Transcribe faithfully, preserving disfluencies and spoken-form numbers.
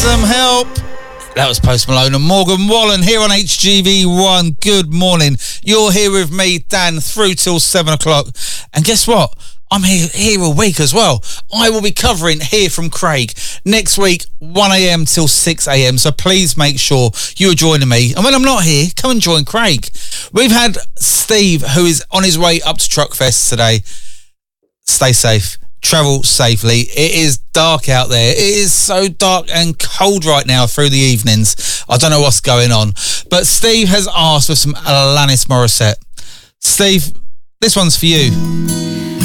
some help. That was Post Malone and Morgan Wallen here on H G V one. Good morning. You're here with me, Dan, through till seven o'clock. And guess what? I'm here, here a week as well. I will be covering Hear from Craig next week, one a.m. till six a.m. So please make sure you are joining me. And when I'm not here, come and join Craig. We've had Steve, who is on his way up to Truckfest today. Stay safe. Travel safely. It is dark out there. It is so dark and cold right now through the evenings. I don't know what's going on. But Steve has asked for some Alanis Morissette. Steve, this one's for you.